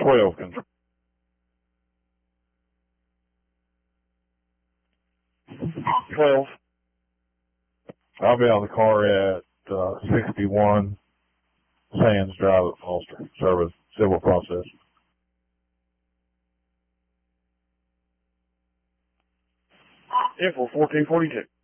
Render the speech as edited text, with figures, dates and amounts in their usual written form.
12 control. 12. I'll be out of the car at 61 Sands Drive at Foster. Service civil process. Info 1442.